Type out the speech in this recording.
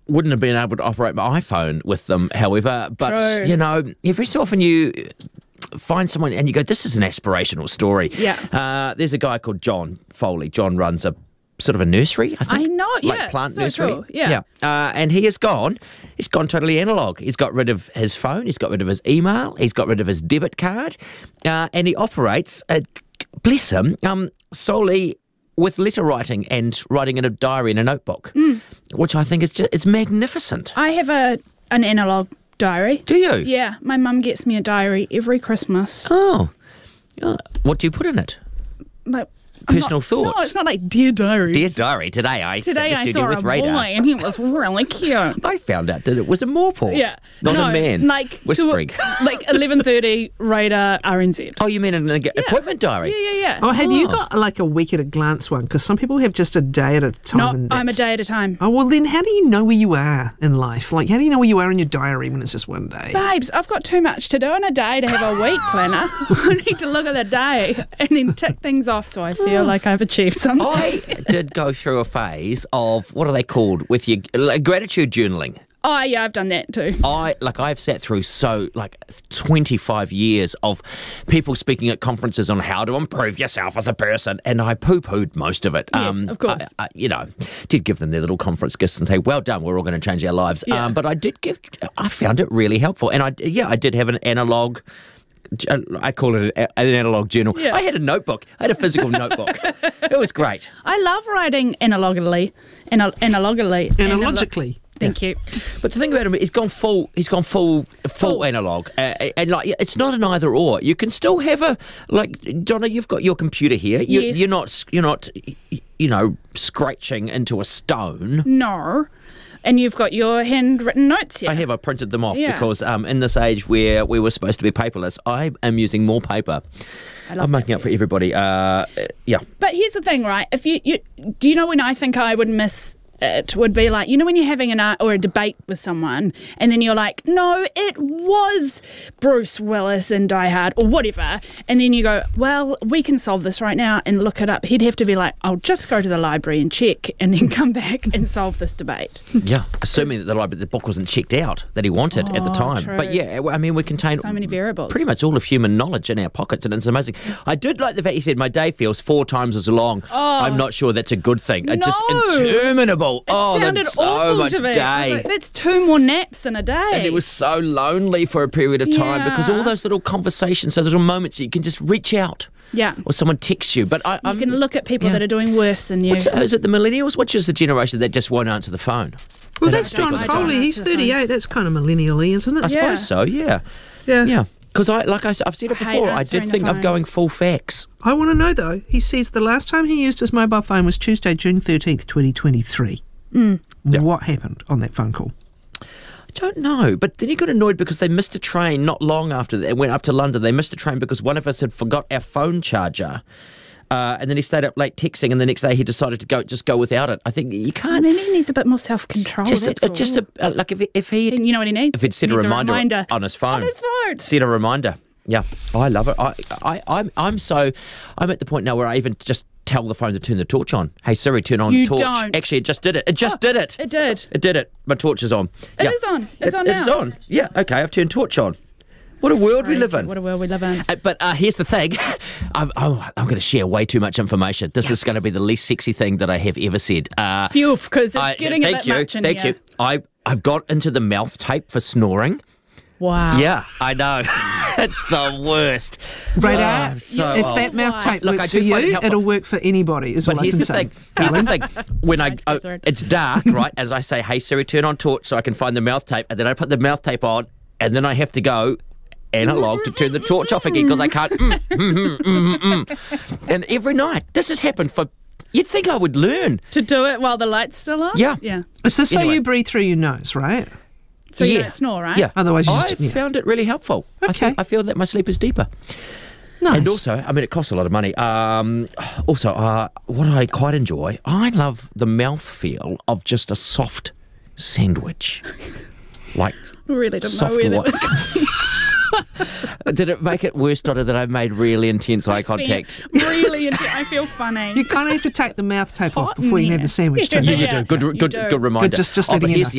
wouldn't have been able to operate my iPhone with them, however. But, True. every so often you find someone and you go, this is an aspirational story. Yeah. There's a guy called John Foley. John runs a sort of a nursery, I think. I know, like plant so nursery. cool. Yeah. And he's gone totally analog. He's got rid of his phone, he's got rid of his email, he's got rid of his debit card, and he operates, bless him, solely with letter writing and writing in a diary and a notebook, which I think is it's magnificent. I have an analog diary. Do you? Yeah, my mum gets me a diary every Christmas. Oh. What do you put in it? Like Personal thoughts? No, it's not like Dear Diary. Dear Diary, today I sat in the I studio saw with a Radar. boy and he was really cute. I found out that it was a Morphle. Yeah. Not No, a man. like Whispering. Like 11:30 Radar RNZ. Oh, you mean an appointment diary? Yeah. Oh, have you got like a week at a glance one? Because some people have just a day at a time. No, and I'm a that's- day at a time. Oh, well then how do you know where you are in life? Like how do you know where you are in your diary when it's just one day? Babes, I've got too much to do in a day to have a week planner. I need to look at the day and then tick things off so I feel like I've achieved something. I did go through a phase of, what are they called, with your gratitude journaling. Oh, yeah, I've done that too. I've sat through 25 years of people speaking at conferences on how to improve yourself as a person, and I poo-pooed most of it. Yes, of course. I did give them their little conference gifts and say, well done, we're all going to change our lives. Yeah. But I found it really helpful. And I did have an analog, I call it an analog journal. Yeah. I had a notebook. I had a physical notebook. It was great. I love writing analogically. Analogically. Thank you. But the thing about him, he's gone full analog, and like it's not an either or. You can still have Donna. You've got your computer here. Yes. You're not scratching into a stone. No. And you've got your handwritten notes here. I have. I printed them off Yeah. because in this age where we were supposed to be paperless, I am using more paper. I'm making up for everybody. Yeah. But here's the thing, right? If you do you know when I think I would miss it would be like, when you're having a debate with someone and then you're like, no, it was Bruce Willis in Die Hard or whatever, and then you go, well, we can solve this right now and look it up. He'd have to be like, I'll just go to the library and check and then come back and solve this debate. Yeah, assuming that the book wasn't checked out that he wanted at the time. True. But yeah, I mean, we contain So many variables. pretty much all of human knowledge in our pockets, and it's amazing. I did like the fact he said, my day feels 4 times as long. I'm not sure that's a good thing. It's just interminable. It sounded that's so awful much to me. day. I was like, that's 2 more naps in a day. And it was so lonely for a period of time because all those little conversations, those little moments that you can just reach out. Yeah. Or someone texts you. But You can look at people that are doing worse than you. Is it the millennials? Which is the generation that just won't answer the phone? Well, They that's don't John speak on the Foley. phone. He's 38. That's kind of millennial-y, isn't it? I suppose so, yeah. Yeah. Because I've said it I hate before, I answering did the think of phone. going full fax. I want to know, though. He says the last time he used his mobile phone was Tuesday, June 13th, 2023. Yeah. What happened on that phone call? I don't know, but then he got annoyed because they missed a train not long after they went up to London. They missed a train because one of us had forgot our phone charger. And then he stayed up late texting, and the next day he decided to go without it. I think you can't. Maybe he needs a bit more self-control. Like if he You know what he needs? if he'd set He a needs reminder on his phone. On his phone. Set a reminder. Yeah, I love it. I'm at the point now where I even just tell the phone to turn the torch on. Hey Siri, turn on the torch. Don't. Actually, it just did it. It just did it. It did. It did it. My torch is on. It is on. It's on now. It's on. Yeah. Okay. I've turned torch on. What a world we live in. What a world we live in. But here's the thing. I'm going to share way too much information. This is going to be the least sexy thing that I have ever said. Phew, because it's getting a bit much in Thank here. you. I've got into the mouth tape for snoring. Wow. Yeah, I know. It's the worst. Radar, I'm so if old. that mouth tape Look, I works do for find it you, helpful. it'll work for anybody, is But what I here's can the say. thing. Here's the thing. When it's dark, right? As I say, hey Siri, turn on torch so I can find the mouth tape, and then I put the mouth tape on, and then I have to go analog to turn the torch off again because I can't. And every night, this has happened for. You'd think I would learn. To do it while the light's still on? Yeah. Yeah. Is this so Anyway. you breathe through your nose, right? So you Yeah. don't snore, right? Yeah. Otherwise you I just- yeah. found it really helpful. Okay. I feel that my sleep is deeper. Nice. And also, I mean, it costs a lot of money. Also, what I quite enjoy, I love the mouthfeel of just a soft sandwich. Like We really didn't know soft where that water. was going. Did it make it worse, Donna, that I made really intense eye contact? Really, I feel funny. You kind of have to take the mouth tape off Hot before you can have in the sandwich, don't here. you? You do. You Good do. reminder. Good, just but letting you here's know.